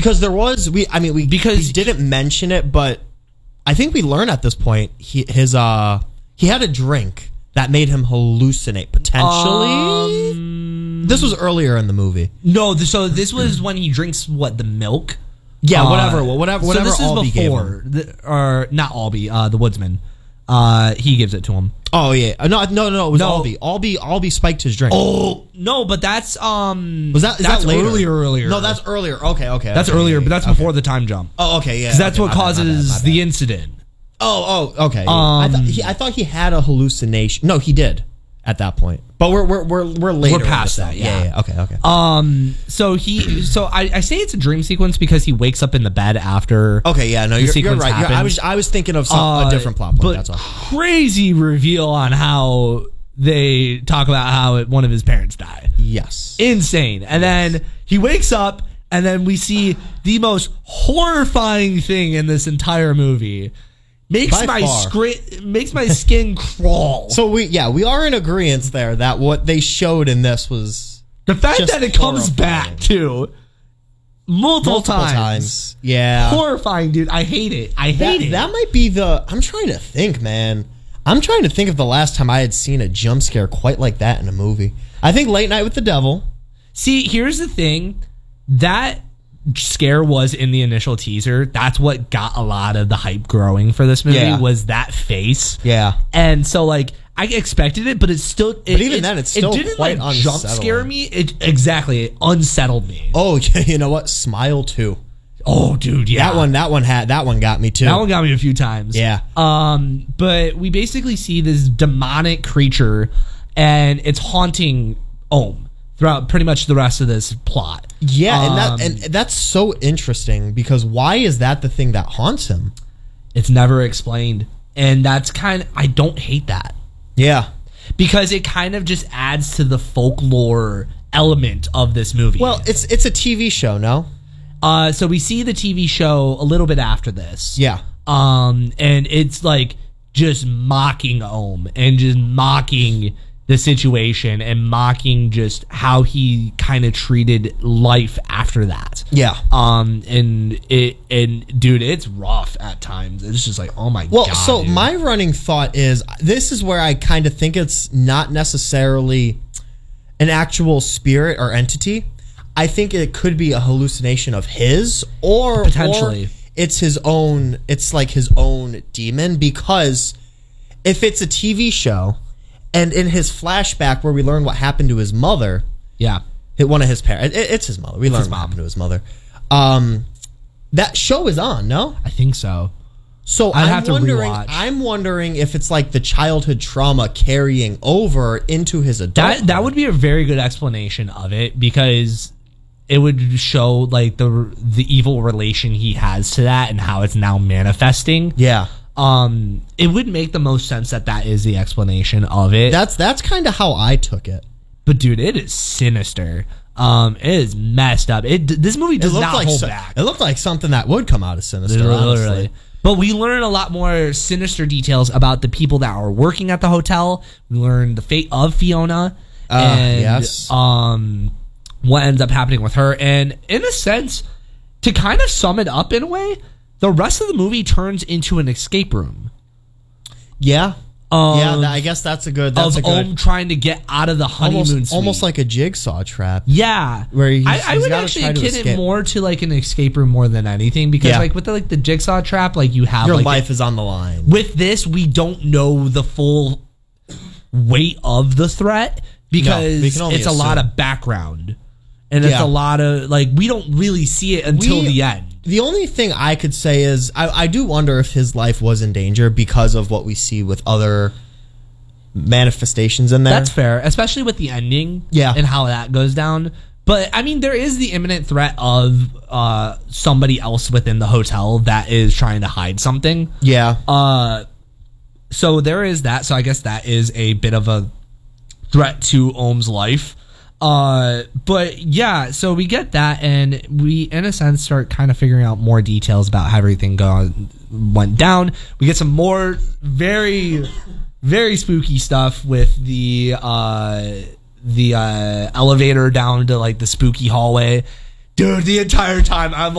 Because we didn't mention it, but I think we learned at this point he had a drink that made him hallucinate potentially. This was earlier in the movie. No, so this was when he drinks the milk. Yeah, whatever. So this is Albie before, or not Albie, the woodsman. He gives it to him. Oh yeah, no, it was Albie. Albie spiked his drink. Oh no, but that's that's later? earlier. No, that's earlier. Okay. That's earlier, but that's before the time jump. Oh, okay, yeah. Because that's what my bad. causes the incident. Oh, okay. I thought he had a hallucination. No, he did at that point. But we're later. We're past that. Yeah. Okay. So I say it's a dream sequence because he wakes up in the bed after. Okay. Yeah. No, you're right. I was thinking of a different plot point. But that's all. Crazy reveal on how they talk about how one of his parents died. Yes. Insane. And then he wakes up, and then we see the most horrifying thing in this entire movie. Makes my skin crawl. So we are in agreement there that what they showed in this was the fact that it comes back too multiple times. Yeah, horrifying, dude. I hate it. I hate it. That might be the. I'm trying to think, man. I'm trying to think of the last time I had seen a jump scare quite like that in a movie. I think Late Night with the Devil. See, here's the thing. That scare was in the initial teaser. That's what got a lot of the hype growing for this movie was that face. Yeah. And so I expected it, but it's still but even then it's still it didn't quite jump scare me. It unsettled me. Oh, you know what? Smile 2. Oh, dude, yeah. That one got me too. That one got me a few times. Yeah. But we basically see this demonic creature and it's haunting Ohm throughout pretty much the rest of this plot. Yeah, and that's so interesting because why is that the thing that haunts him? It's never explained. And that's I don't hate that. Yeah. Because it kind of just adds to the folklore element of this movie. Well, it's a TV show, no? So we see the TV show a little bit after this. Yeah. And it's just mocking Ohm and just mocking the situation and mocking just how he kind of treated life after that. Yeah. And dude, it's rough at times. It's just oh my God. Well, so dude. my running thought is this is where I kind of think it's not necessarily an actual spirit or entity. I think it could be a hallucination of his or potentially it's his own. It's like his own demon, because if it's a TV show and in his flashback where we learn what happened to his mother, one of his parents, it's his mother. We learn what happened to his mother. That show is on, no? I think so. So I'm wondering if it's like the childhood trauma carrying over into his adulthood. That would be a very good explanation of it, because it would show the evil relation he has to that and how it's now manifesting. Yeah. It would make the most sense that is the explanation of it. That's kind of how I took it. But dude, it is sinister. It is messed up. This movie does not hold back. It looked like something that would come out of Sinister, literally. honestly. But we learn a lot more sinister details about the people that are working at the hotel. We learn the fate of Fiona. And what ends up happening with her. And in a sense, to kind of sum it up in a way, the rest of the movie turns into an escape room. Yeah. I guess that's a good... Ohm trying to get out of the honeymoon suite. Almost like a jigsaw trap. Yeah. Where I would actually akin it more to an escape room more than anything, because with the jigsaw trap, you have... Your life is on the line. With this, we don't know the full weight of the threat, because it's a lot of background. And it's a lot of... we don't really see it until the end. The only thing I could say is I do wonder if his life was in danger because of what we see with other manifestations in there. That's fair, especially with the ending and how that goes down. But, I mean, there is the imminent threat of somebody else within the hotel that is trying to hide something. Yeah. So there is that. So I guess that is a bit of a threat to Ohm's life. But yeah, so we get that, and we, in a sense, start kind of figuring out more details about how everything went down. We get some more very, very spooky stuff with the elevator down to the spooky hallway. Dude, the entire time I'm